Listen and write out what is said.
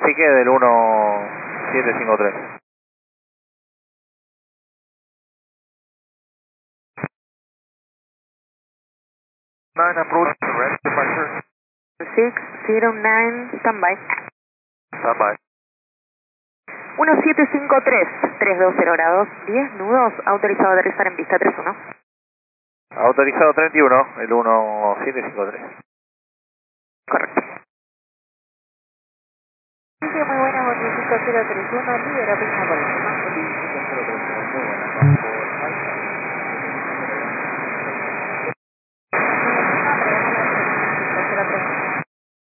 pique del 1753. Nine approach, ready departure. 609, standby. Standby. 1753, 320 grados, 10 nudos, autorizado a aterrizar en pista 31. Autorizado 31, el 1753. Correcto. Sí, muy buena, 15031, libera pista por el